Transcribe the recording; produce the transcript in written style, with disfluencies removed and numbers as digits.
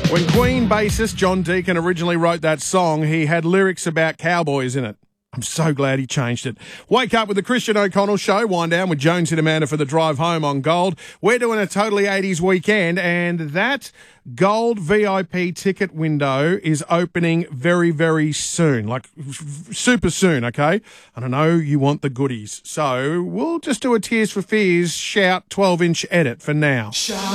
When Queen bassist John Deacon originally wrote that song, he had lyrics about cowboys in it. I'm so glad he changed it. Wake up with the Christian O'Connell Show. Wind down with Jones and Amanda for the drive home on Gold. We're doing a totally 80s weekend, and that Gold VIP ticket window is opening very, very soon. Like, super soon, okay? And I know you want the goodies. So we'll just do a Tears for Fears shout 12-inch edit for now.